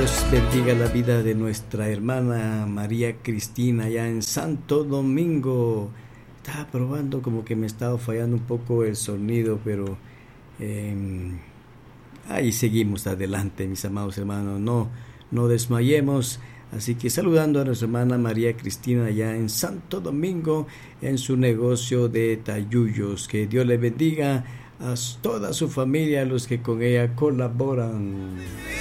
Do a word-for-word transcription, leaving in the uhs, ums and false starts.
Dios bendiga la vida de nuestra hermana María Cristina allá en Santo Domingo. Estaba probando, como que me estaba fallando un poco el sonido, pero eh, ahí seguimos adelante, mis amados hermanos. No, no desmayemos. Así que saludando a nuestra hermana María Cristina allá en Santo Domingo, en su negocio de tayuyos. Que Dios le bendiga a toda su familia, a los que con ella colaboran.